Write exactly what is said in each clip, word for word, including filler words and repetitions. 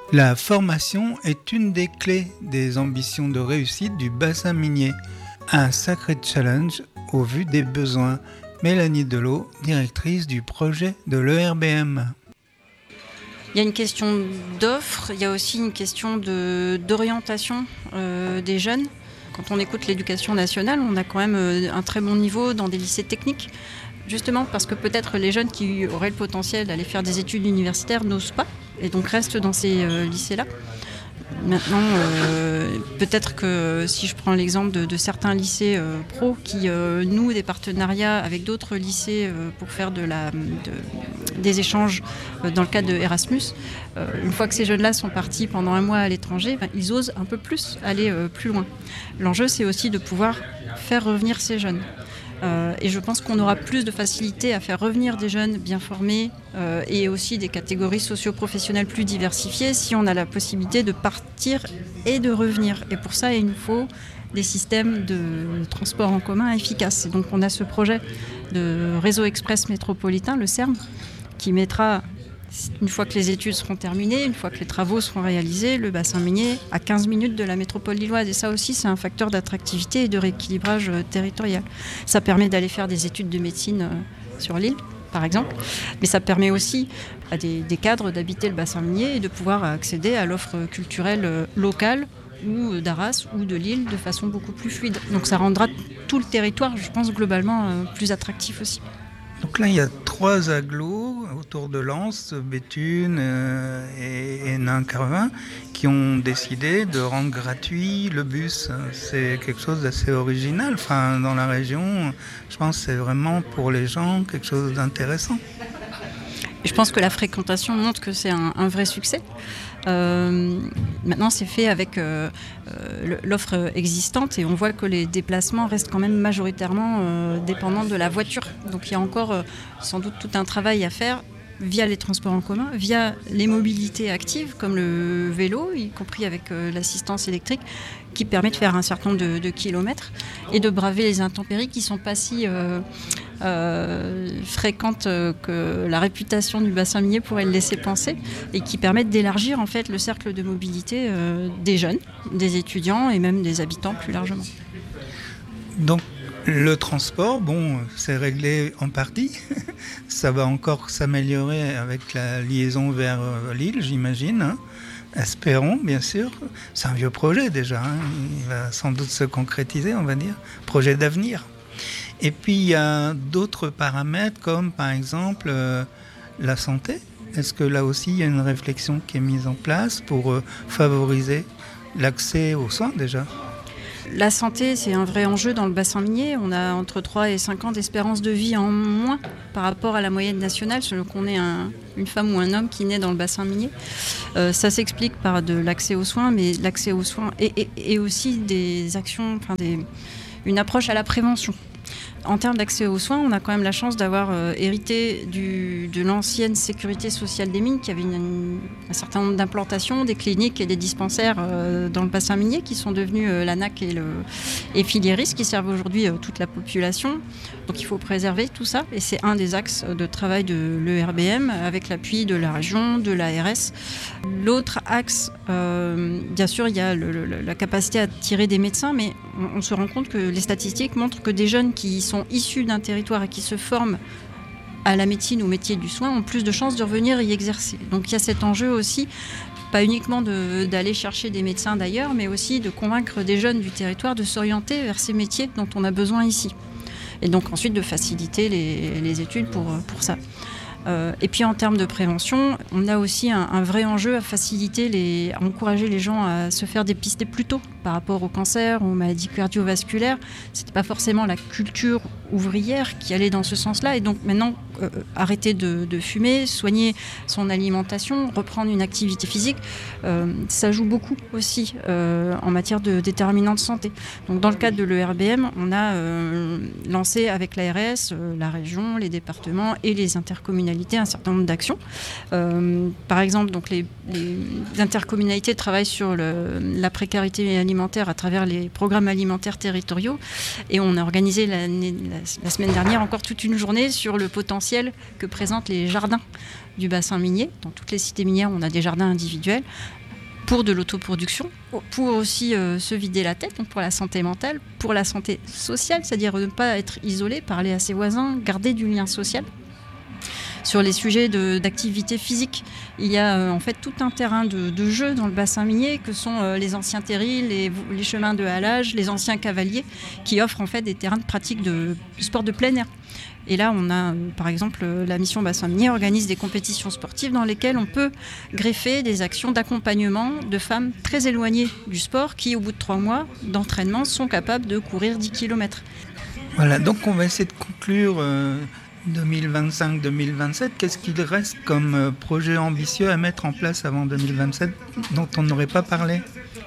La formation est une des clés des ambitions de réussite du bassin minier. Un sacré challenge au vu des besoins. Mélanie Delot, directrice du projet de l'E R B M. Il y a une question d'offre, il y a aussi une question de, d'orientation euh, des jeunes. Quand on écoute l'éducation nationale, on a quand même un très bon niveau dans des lycées techniques. Justement parce que peut-être les jeunes qui auraient le potentiel d'aller faire des études universitaires n'osent pas et donc restent dans ces euh, lycées-là. Maintenant, euh, peut-être que si je prends l'exemple de, de certains lycées euh, pro qui euh, nouent des partenariats avec d'autres lycées euh, pour faire de la, de, des échanges euh, dans le cadre de Erasmus, euh, une fois que ces jeunes-là sont partis pendant un mois à l'étranger, ben, ils osent un peu plus aller euh, plus loin. L'enjeu, c'est aussi de pouvoir faire revenir ces jeunes. Euh, et je pense qu'on aura plus de facilité à faire revenir des jeunes bien formés euh, et aussi des catégories socio-professionnelles plus diversifiées si on a la possibilité de partir et de revenir. Et pour ça, il nous faut des systèmes de transport en commun efficaces. Et donc on a ce projet de réseau express métropolitain, le C E R M, qui mettra, une fois que les études seront terminées, une fois que les travaux seront réalisés, le bassin minier à quinze minutes de la métropole lilloise. Et ça aussi, c'est un facteur d'attractivité et de rééquilibrage territorial. Ça permet d'aller faire des études de médecine sur l'île, par exemple. Mais ça permet aussi à des, des cadres d'habiter le bassin minier et de pouvoir accéder à l'offre culturelle locale ou d'Arras ou de Lille de façon beaucoup plus fluide. Donc ça rendra tout le territoire, je pense, globalement plus attractif aussi. Donc là, il y a trois agglos autour de Lens, Béthune euh, et, et Nain-Carvin qui ont décidé de rendre gratuit le bus. C'est quelque chose d'assez original. Enfin, dans la région, je pense que c'est vraiment pour les gens quelque chose d'intéressant. Je pense que la fréquentation montre que c'est un, un vrai succès. Euh, maintenant, c'est fait avec euh, euh, l'offre existante et on voit que les déplacements restent quand même majoritairement euh, dépendants de la voiture. Donc il y a encore euh, sans doute tout un travail à faire via les transports en commun, via les mobilités actives comme le vélo, y compris avec euh, l'assistance électrique, qui permet de faire un certain nombre de, de kilomètres et de braver les intempéries qui ne sont pas si euh, euh, fréquentes euh, que la réputation du bassin minier pourrait le laisser penser et qui permettent d'élargir en fait le cercle de mobilité euh, des jeunes, des étudiants et même des habitants plus largement. Donc le transport, bon, c'est réglé en partie. Ça va encore s'améliorer avec la liaison vers Lille, j'imagine. Hein. Espérons, bien sûr. C'est un vieux projet déjà. Hein. Il va sans doute se concrétiser, on va dire. Projet d'avenir. Et puis, il y a d'autres paramètres, comme par exemple euh, la santé. Est-ce que là aussi, il y a une réflexion qui est mise en place pour euh, favoriser l'accès aux soins déjà ? La santé, c'est un vrai enjeu dans le bassin minier. On a entre trois et cinq ans d'espérance de vie en moins par rapport à la moyenne nationale, selon qu'on est un, une femme ou un homme qui naît dans le bassin minier. Euh, ça s'explique par de l'accès aux soins, mais l'accès aux soins et, et, et aussi des actions, enfin des, une approche à la prévention. En termes d'accès aux soins, on a quand même la chance d'avoir euh, hérité du, de l'ancienne sécurité sociale des mines, qui avait une, une, un certain nombre d'implantations, des cliniques et des dispensaires euh, dans le bassin minier, qui sont devenus euh, l'A N A C et, le, et Filieris, qui servent aujourd'hui euh, toute la population. Donc il faut préserver tout ça, et c'est un des axes de travail de l'E R B M, avec l'appui de la région, de l'A R S. L'autre axe, euh, bien sûr, il y a le, le, la capacité à tirer des médecins, mais on, on se rend compte que les statistiques montrent que des jeunes qui sont issus d'un territoire et qui se forment à la médecine ou au métier du soin ont plus de chances de revenir y exercer. Donc il y a cet enjeu aussi, pas uniquement de, d'aller chercher des médecins d'ailleurs, mais aussi de convaincre des jeunes du territoire de s'orienter vers ces métiers dont on a besoin ici. Et donc ensuite de faciliter les, les études pour, pour ça. Euh, et puis en termes de prévention, on a aussi un, un vrai enjeu à faciliter, les, à encourager les gens à se faire dépister plus tôt par rapport au cancer, aux maladies cardiovasculaires. C'était pas forcément la culture ouvrière qui allait dans ce sens-là. Et donc maintenant, euh, arrêter de, de fumer, soigner son alimentation, reprendre une activité physique, euh, ça joue beaucoup aussi euh, en matière de déterminants de santé. Donc dans le cadre de l'E R B M, on a euh, lancé avec l'A R S, euh, la région, les départements et les intercommunalités un certain nombre d'actions. Euh, par exemple, donc les, les intercommunalités travaillent sur le, la précarité alimentaire à travers les programmes alimentaires territoriaux et on a organisé l'année, la, la semaine dernière encore toute une journée sur le potentiel que présentent les jardins du bassin minier. Dans toutes les cités minières, on a des jardins individuels pour de l'autoproduction, pour aussi euh, se vider la tête, donc pour la santé mentale, pour la santé sociale, c'est-à-dire ne pas être isolé, parler à ses voisins, garder du lien social. Sur les sujets de, d'activité physique, il y a euh, en fait tout un terrain de, de jeu dans le bassin minier que sont euh, les anciens terris, les, les chemins de halage, les anciens cavaliers qui offrent en fait des terrains de pratique de, de sport de plein air. Et là, on a, euh, par exemple, euh, la mission bassin minier organise des compétitions sportives dans lesquelles on peut greffer des actions d'accompagnement de femmes très éloignées du sport qui, au bout de trois mois d'entraînement, sont capables de courir dix kilomètres. Voilà, donc on va essayer de conclure euh, deux mille vingt-cinq deux mille vingt-sept. Qu'est-ce qu'il reste comme euh, projet ambitieux à mettre en place avant deux mille vingt-sept dont on n'aurait pas parlé ?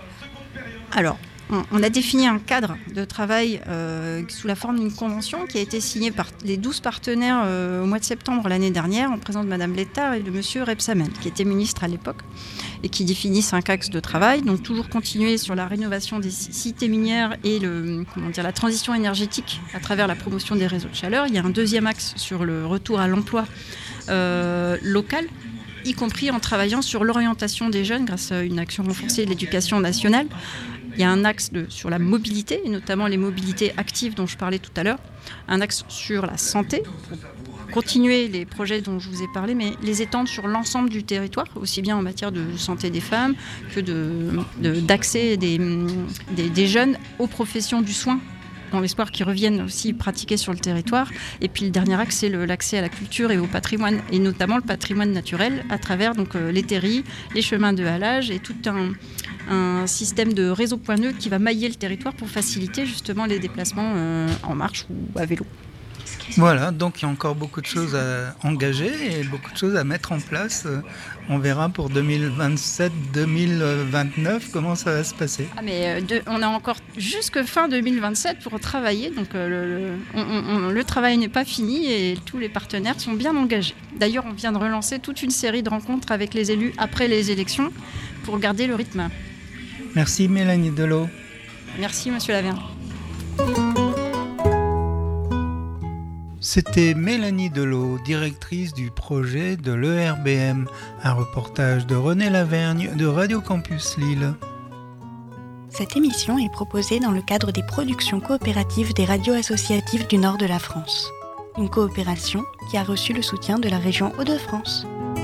Alors, on a défini un cadre de travail euh, sous la forme d'une convention qui a été signée par les douze partenaires euh, au mois de septembre l'année dernière en présence de Madame Létard et de Monsieur Rebsamen, qui était ministre à l'époque, et qui définit cinq axes de travail. Donc toujours continuer sur la rénovation des cités minières et le, comment dire, la transition énergétique à travers la promotion des réseaux de chaleur. Il y a un deuxième axe sur le retour à l'emploi euh, local, y compris en travaillant sur l'orientation des jeunes grâce à une action renforcée de l'éducation nationale. Il y a un axe de, sur la mobilité, et notamment les mobilités actives dont je parlais tout à l'heure. Un axe sur la santé, pour continuer les projets dont je vous ai parlé, mais les étendre sur l'ensemble du territoire, aussi bien en matière de santé des femmes que de, de, d'accès des, des, des jeunes aux professions du soin, dans l'espoir qu'ils reviennent aussi pratiquer sur le territoire. Et puis le dernier axe, c'est le, l'accès à la culture et au patrimoine, et notamment le patrimoine naturel, à travers donc, euh, les terris, les chemins de halage et tout un, un système de réseau point neutre qui va mailler le territoire pour faciliter justement les déplacements euh, en marche ou à vélo. Voilà, donc il y a encore beaucoup de choses à engager et beaucoup de choses à mettre en place. On verra pour deux mille vingt-sept deux mille vingt-neuf comment ça va se passer. Ah mais de, on a encore jusque fin deux mille vingt-sept pour travailler, donc euh, le, le, on, on, le travail n'est pas fini et tous les partenaires sont bien engagés. D'ailleurs, on vient de relancer toute une série de rencontres avec les élus après les élections pour garder le rythme. Merci Mélanie Delot. Merci Monsieur Lavergne. C'était Mélanie Delot, directrice du projet de l'E R B M, un reportage de René Lavergne de Radio Campus Lille. Cette émission est proposée dans le cadre des productions coopératives des radios associatives du nord de la France. Une coopération qui a reçu le soutien de la région Hauts-de-France.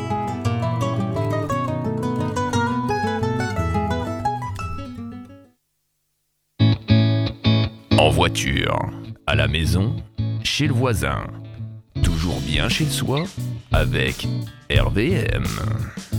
En voiture, à la maison, chez le voisin, toujours bien chez soi avec R V M.